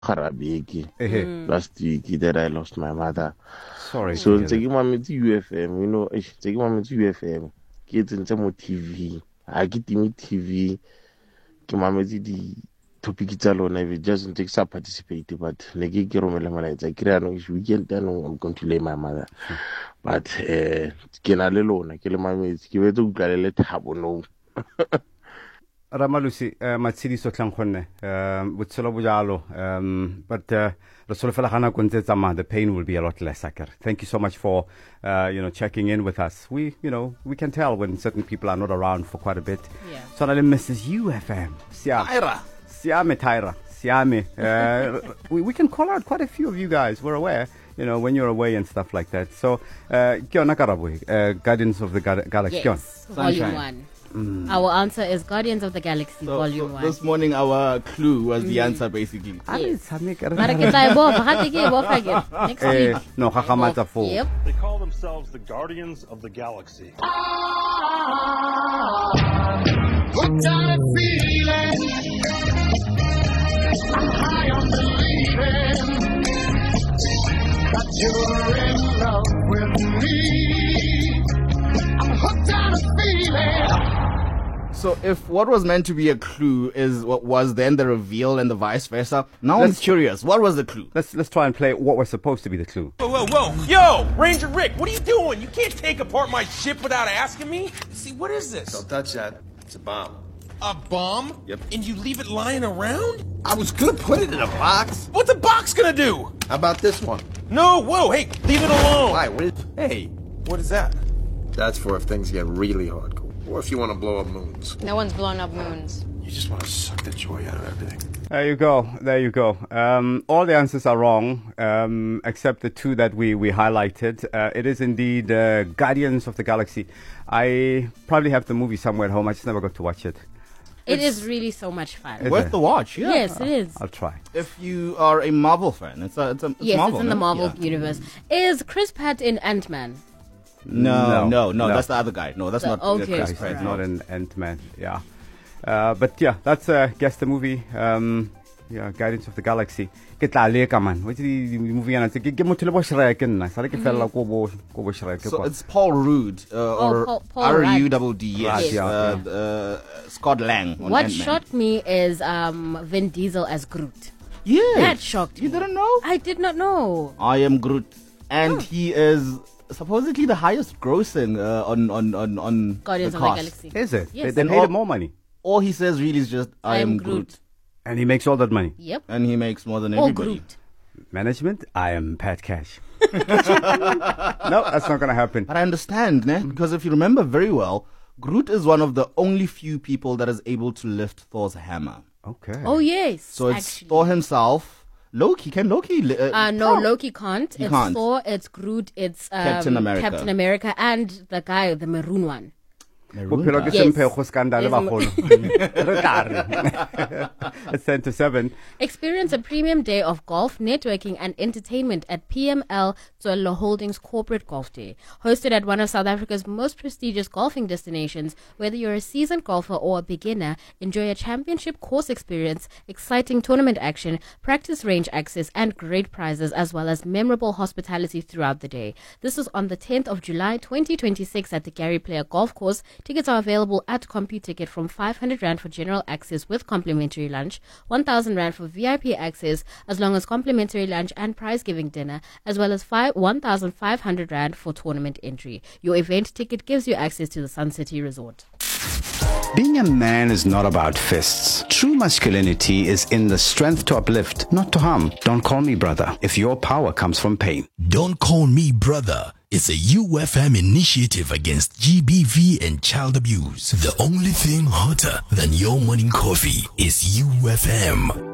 Harabiki last week that I lost my mother. Sorry. So taking my to UFM, taking my to UFM. Kids in some TV. I get me TV. Kimameti the topic alone. I just take some participate, but negi romela I create no weekend. I'm going to lay my mother. But kena lelona ke le mametse ke betse o utlwalele thabo no. Ramalusi matsidi so tlang khonne botshelo bojalo but re solofela gana kontse tsama the pain will be a lot less akere. Thank you so much for checking in with us. We can tell when certain people are not around for quite a bit. So na le Mrs. UFM Tyra we can call out quite a few of you guys. We're aware when you're away and stuff like that. So Guardians of the Galaxy. Yes, Volume 1. Our answer is Guardians of the Galaxy Volume 1. This morning our clue was the answer basically. Yes. Next week. No, Yep. They call themselves the Guardians of the Galaxy. Good time feeling. I'm high on believing that you're in love with me. I'm hooked on a feeling. So if what was meant to be a clue is what was then the reveal and the vice versa, now I'm curious. What was the clue? Let's try and play what was supposed to be the clue. Whoa. Yo, Ranger Rick, what are you doing? You can't take apart my ship without asking me. See, what is this? Don't touch that. It's a bomb. A bomb? Yep. And you leave it lying around? I was gonna put it in a box. What's a box gonna do? How about this one? No, whoa, hey, leave it alone. Why? Hey, what is that? That's for if things get really hardcore. Or if you want to blow up moons. No one's blown up moons. You just want to suck the joy out of everything. There you go. All the answers are wrong, except the two that we highlighted. It is indeed Guardians of the Galaxy. I probably have the movie somewhere at home. I just never got to watch it. It is really so much fun. Worth the watch, yeah. Yes, it is. I'll try. If you are a Marvel fan, it's yes, Marvel, it's in the Marvel universe. Is Chris Pratt in Ant-Man? No, that's the other guy. No, that's not Chris Pratt. He's not an Ant-Man, yeah. But yeah, that's guess the movie. Guardians of the Galaxy. Get la leka man. What's the movie? So it's Paul Rudd or R-U-D-D. Yes. Scott Lang. What shocked me is Vin Diesel as Groot. Yeah, that shocked me. You didn't know? I did not know. I am Groot, and he is supposedly the highest grossing on Guardians of the Galaxy. Is it? Yes. They paid him more money. All he says really is just I am Groot. And he makes all that money. Yep. And he makes more than everybody. Groot. Management, I am Pat Cash. No, that's not going to happen. But I understand, because if you remember very well, Groot is one of the only few people that is able to lift Thor's hammer. Okay. Oh, yes. So it's Thor himself. Loki. Can Loki? No, Loki can't. He it's can't. Thor, it's Groot, it's Captain America. And the guy, the maroon one. It's 10 to 7. Experience a premium day of golf, networking and entertainment at PML Tswello Holdings Corporate Golf Day. Hosted at one of South Africa's most prestigious golfing destinations, whether you're a seasoned golfer or a beginner, enjoy a championship course experience, exciting tournament action, practice range access and great prizes, as well as memorable hospitality throughout the day. This is on the 10th of July 2026 at the Gary Player Golf Course. Tickets are available at CompuTicket from 500 Rand for general access with complimentary lunch, 1,000 Rand for VIP access, as long as complimentary lunch and prize-giving dinner, as well as 1,500 Rand for tournament entry. Your event ticket gives you access to the Sun City Resort. Being a man is not about fists. True masculinity is in the strength to uplift, not to harm. Don't call me brother if your power comes from pain. Don't call me brother. It's a UFM initiative against GBV and child abuse. The only thing hotter than your morning coffee is UFM.